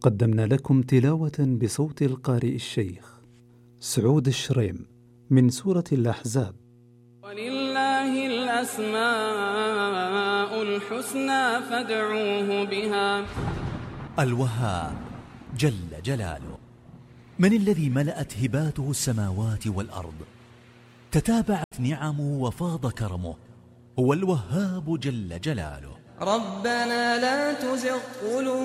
قدمنا لكم تلاوة بصوت القارئ الشيخ سعود الشريم من سورة الأحزاب. ولله الأسماء الحسنى فادعوه بها. الوهاب جل جلاله، من الذي ملأت هباته السماوات والأرض، تتابعت نعمه وفاض كرمه، هو الوهاب جل جلاله. ربنا لا تزغ قلوبنا